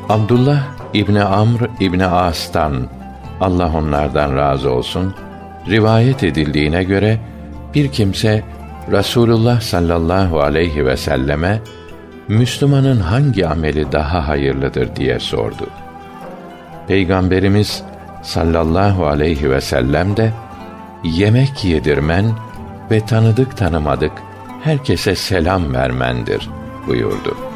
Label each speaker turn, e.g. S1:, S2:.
S1: Abdullah İbni Amr İbni As'tan, Allah onlardan razı olsun, rivayet edildiğine göre bir kimse Resulullah sallallahu aleyhi ve selleme Müslümanın hangi ameli daha hayırlıdır diye sordu. Peygamberimiz sallallahu aleyhi ve sellem de yemek yedirmen ve tanıdık tanımadık herkese selam vermendir buyurdu.